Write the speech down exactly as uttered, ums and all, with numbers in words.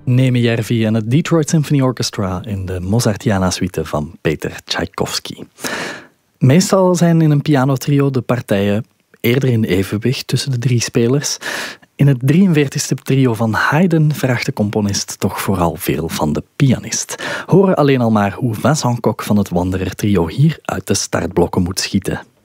Neme Järvi en het Detroit Symphony Orchestra in de Mozartiana-suite van Peter Tchaikovsky. Meestal zijn in een pianotrio de partijen eerder in evenwicht tussen de drie spelers. In het drieënveertigste trio van Haydn vraagt de componist toch vooral veel van de pianist. Horen alleen al maar hoe Vincent Koch van het Wanderer trio hier uit de startblokken moet schieten.